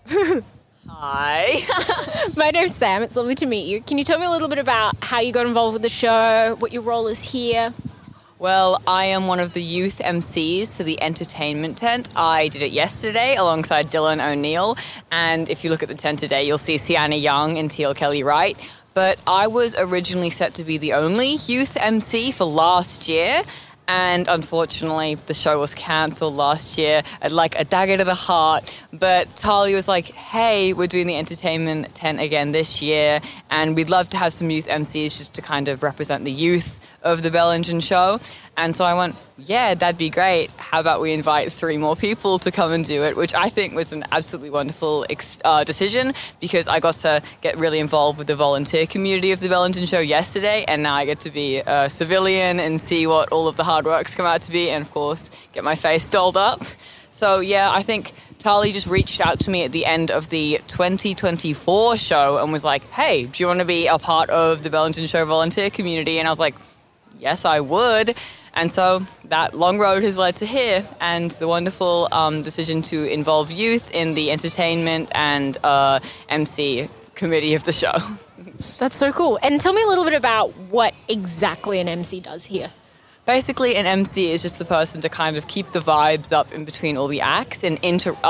Hi. My name's Sam. It's lovely to meet you. Can you tell me a little bit about how you got involved with the show, what your role is here? Well, I am one of the youth MCs for the entertainment tent. I did it yesterday alongside Dylan O'Neill. And if you look at the tent today, you'll see Sienna Young and Teal Kelly Wright. But I was originally set to be the only youth MC for last year. And unfortunately, the show was cancelled last year at like a dagger to the heart. But Talia was like, hey, we're doing the entertainment tent again this year. And we'd love to have some youth MCs just to kind of represent the youth of the Bellingen show. And so I went, yeah, that'd be great. How about we invite 3 more people to come and do it, which I think was an absolutely wonderful decision because I got to get really involved with the volunteer community of the Bellingen show yesterday, and now I get to be a civilian and see what all of the hard work's come out to be and, of course, get my face dolled up. So, yeah, I think Tali just reached out to me at the end of the 2024 show and was like, hey, do you want to be a part of the Bellingen show volunteer community? And I was like, yes, I would. And so that long road has led to here and the wonderful decision to involve youth in the entertainment and MC committee of the show. That's so cool. And tell me a little bit about what exactly an MC does here. Basically, an MC is just the person to kind of keep the vibes up in between all the acts and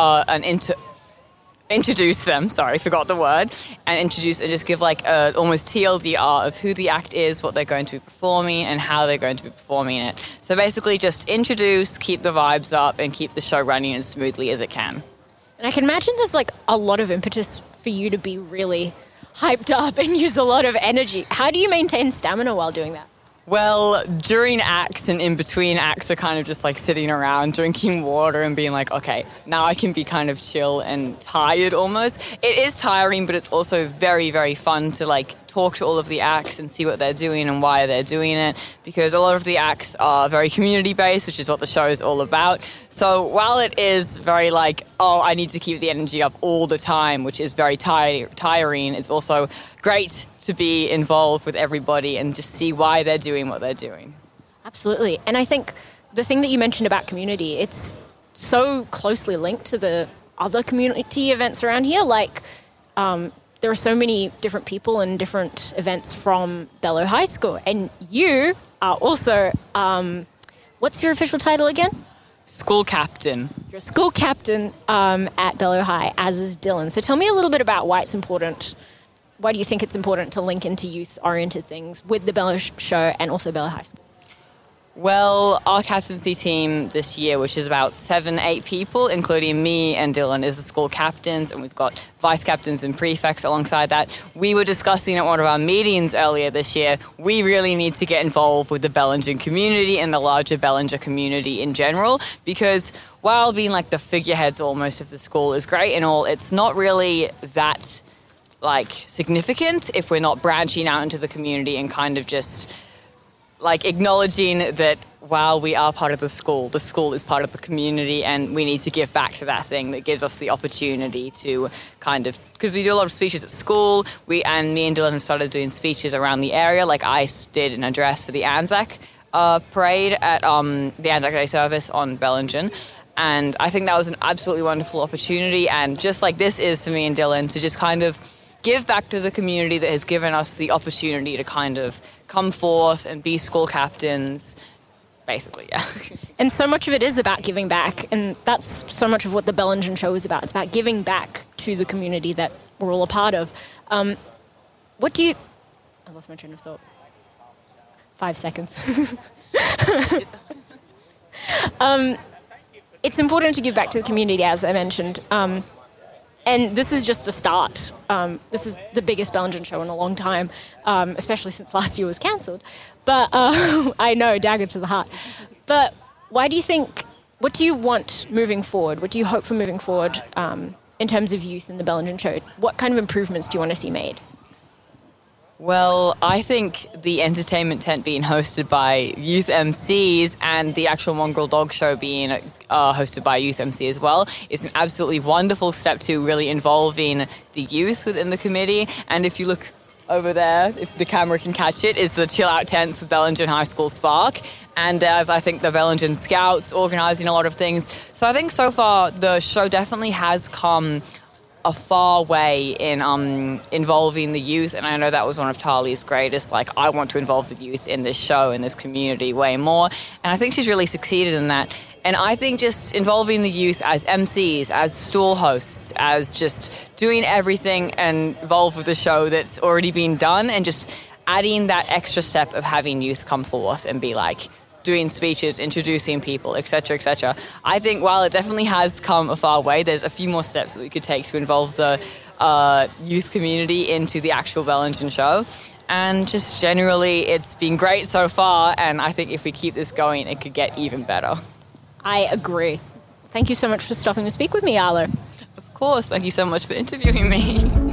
introduce them, forgot the word, and introduce and just give like a almost TLDR of who the act is, what they're going to be performing, and how they're going to be performing it. So basically just introduce, keep the vibes up, and keep the show running as smoothly as it can. And I can imagine there's like a lot of impetus for you to be really hyped up and use a lot of energy. How do you maintain stamina while doing that? Well, during acts and in between acts are kind of just like sitting around, drinking water and being like, okay, now I can be kind of chill and tired almost. It is tiring, but it's also very, very fun to like talk to all of the acts and see what they're doing and why they're doing it, because a lot of the acts are very community-based, which is what the show is all about. So while it is very like, oh, I need to keep the energy up all the time, which is very tiring, it's also great to be involved with everybody and just see why they're doing what they're doing. Absolutely. And I think the thing that you mentioned about community, it's so closely linked to the other community events around here. Like, there are so many different people and different events from Bello High School. And you are also, what's your official title again? School captain. You're a school captain at Bello High, as is Dylan. So tell me a little bit about why it's important. Why do you think it's important to link into youth-oriented things with the Bello show and also Bello High School? Well, our captaincy team this year, which is about 7-8 people, including me and Dylan, is the school captains, and we've got vice captains and prefects alongside that. We were discussing at one of our meetings earlier this year, we really need to get involved with the Bellingen community and the larger Bellinger community in general, because while being like the figureheads almost of the school is great and all, it's not really that like significant if we're not branching out into the community and kind of just like acknowledging that while we are part of the school is part of the community, and we need to give back to that thing that gives us the opportunity to kind of, because we do a lot of speeches at school, me and Dylan have started doing speeches around the area, like I did an address for the Anzac parade at the Anzac Day service on Bellingen. And I think that was an absolutely wonderful opportunity, and just like this is for me and Dylan, to just kind of give back to the community that has given us the opportunity to kind of come forth and be school captains, basically, yeah. And so much of it is about giving back, and that's so much of what the Bellingen show is about. It's about giving back to the community that we're all a part of. What do you... I lost my train of thought. 5 seconds. It's important to give back to the community, as I mentioned. And this is just the start. This is the biggest Bellingen show in a long time, especially since last year was cancelled. But I know, dagger to the heart. But why do you think, what do you want moving forward? What do you hope for moving forward in terms of youth in the Bellingen show? What kind of improvements do you want to see made? Well, I think the entertainment tent being hosted by youth MCs and the actual Mongrel Dog Show being hosted by a youth MC as well is an absolutely wonderful step to really involving the youth within the committee. And if you look over there, if the camera can catch it, is the chill out tents of Bellingen High School Spark. And there's, I think, the Bellingen Scouts organising a lot of things. So I think so far the show definitely has come a far way in involving the youth, and I know that was one of Talia's greatest, like, I want to involve the youth in this show, in this community way more, and I think she's really succeeded in that. And I think just involving the youth as MCs, as stall hosts, as just doing everything and involved with the show that's already been done, and just adding that extra step of having youth come forth and be like, doing speeches, introducing people, etc., etc. I think while it definitely has come a far way, there's a few more steps that we could take to involve the youth community into the actual Bellingen show. And just generally, it's been great so far, and I think if we keep this going, it could get even better. I agree. Thank you so much for stopping to speak with me, Arlo. Of course. Thank you so much for interviewing me.